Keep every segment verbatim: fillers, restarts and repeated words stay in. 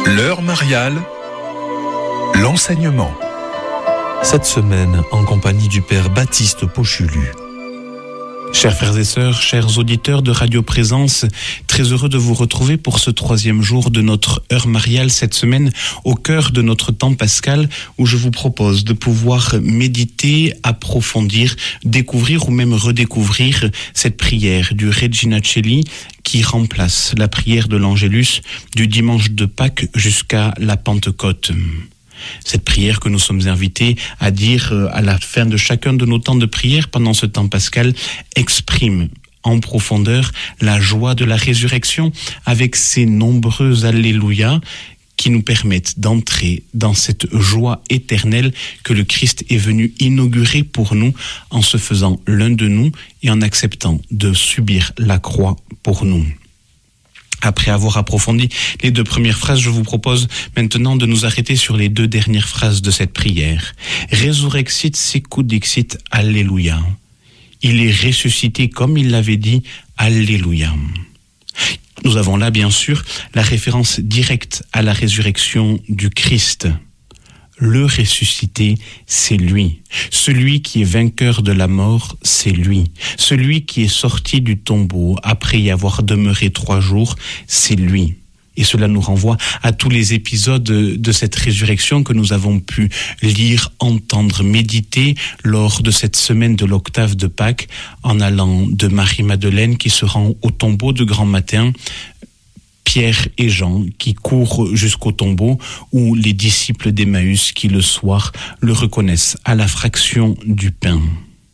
L'heure mariale, l'enseignement. Cette semaine, en compagnie du Père Baptiste Pochulu. Chers frères et sœurs, chers auditeurs de Radio Présence, très heureux de vous retrouver pour ce troisième jour de notre heure mariale cette semaine, au cœur de notre temps pascal, où je vous propose de pouvoir méditer, approfondir, découvrir ou même redécouvrir cette prière du Regina Coeli qui remplace la prière de l'Angélus du dimanche de Pâques jusqu'à la Pentecôte. Cette prière que nous sommes invités à dire à la fin de chacun de nos temps de prière pendant ce temps pascal exprime en profondeur la joie de la résurrection avec ces nombreux Alléluia qui nous permettent d'entrer dans cette joie éternelle que le Christ est venu inaugurer pour nous en se faisant l'un de nous et en acceptant de subir la croix pour nous. Après avoir approfondi les deux premières phrases, je vous propose maintenant de nous arrêter sur les deux dernières phrases de cette prière. Resurrexit sicut dixit Alléluia. Il est ressuscité comme il l'avait dit, Alléluia. Nous avons là, bien sûr, la référence directe à la résurrection du Christ. Le ressuscité, c'est lui. Celui qui est vainqueur de la mort, c'est lui. Celui qui est sorti du tombeau après y avoir demeuré trois jours, c'est lui. Et cela nous renvoie à tous les épisodes de cette résurrection que nous avons pu lire, entendre, méditer lors de cette semaine de l'octave de Pâques, en allant de Marie-Madeleine qui se rend au tombeau de grand matin, Pierre et Jean qui courent jusqu'au tombeau, ou les disciples d'Emmaüs qui le soir le reconnaissent à la fraction du pain.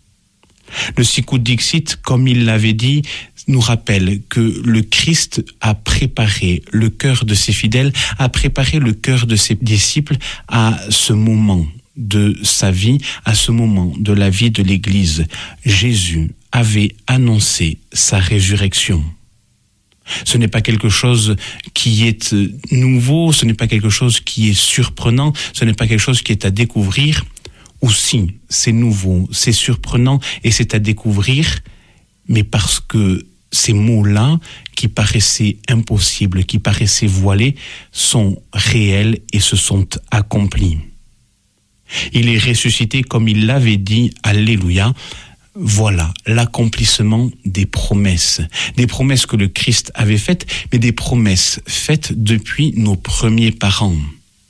Le sicut dixit, comme il l'avait dit, nous rappelle que le Christ a préparé le cœur de ses fidèles, a préparé le cœur de ses disciples à ce moment de sa vie, à ce moment de la vie de l'Église. Jésus avait annoncé sa résurrection. Ce n'est pas quelque chose qui est nouveau, ce n'est pas quelque chose qui est surprenant, ce n'est pas quelque chose qui est à découvrir. Ou si, c'est nouveau, c'est surprenant et c'est à découvrir, mais parce que ces mots-là, qui paraissaient impossibles, qui paraissaient voilés, sont réels et se sont accomplis. Il est ressuscité comme il l'avait dit, Alléluia. Voilà l'accomplissement des promesses, des promesses que le Christ avait faites, mais des promesses faites depuis nos premiers parents.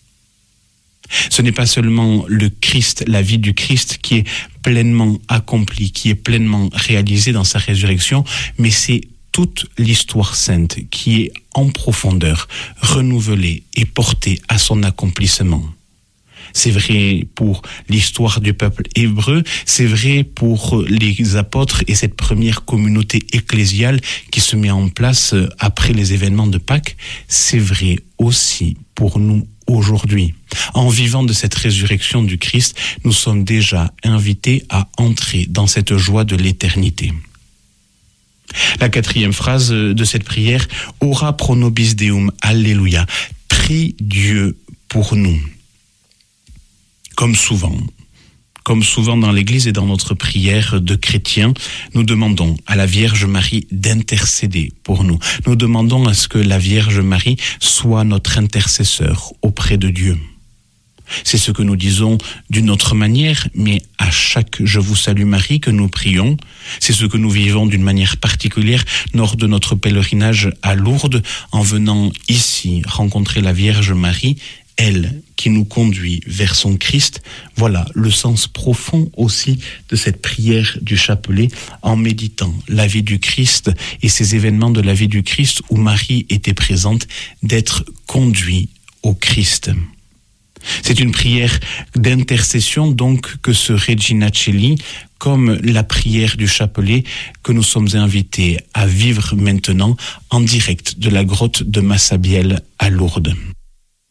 Ce n'est pas seulement le Christ, la vie du Christ qui est pleinement accomplie, qui est pleinement réalisée dans sa résurrection, mais c'est toute l'histoire sainte qui est en profondeur, renouvelée et portée à son accomplissement. C'est vrai pour l'histoire du peuple hébreu, c'est vrai pour les apôtres et cette première communauté ecclésiale qui se met en place après les événements de Pâques, c'est vrai aussi pour nous aujourd'hui. En vivant de cette résurrection du Christ, nous sommes déjà invités à entrer dans cette joie de l'éternité. La quatrième phrase de cette prière, Ora pro nobis Deum, Alléluia. Prie Dieu pour nous. Comme souvent, comme souvent dans l'Église et dans notre prière de chrétiens, nous demandons à la Vierge Marie d'intercéder pour nous. Nous demandons à ce que la Vierge Marie soit notre intercesseur auprès de Dieu. C'est ce que nous disons d'une autre manière, mais à chaque « Je vous salue Marie » que nous prions, c'est ce que nous vivons d'une manière particulière lors de notre pèlerinage à Lourdes, en venant ici rencontrer la Vierge Marie, elle qui nous conduit vers son Christ. Voilà le sens profond aussi de cette prière du chapelet, en méditant la vie du Christ et ces événements de la vie du Christ où Marie était présente, d'être conduit au Christ. C'est une prière d'intercession donc que ce Regina Coeli, comme la prière du chapelet que nous sommes invités à vivre maintenant en direct de la grotte de Massabielle à Lourdes.